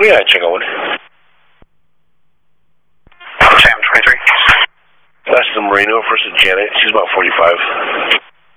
Yeah, check on one. Sam 23. That's the Marino versus Janet. She's about 45.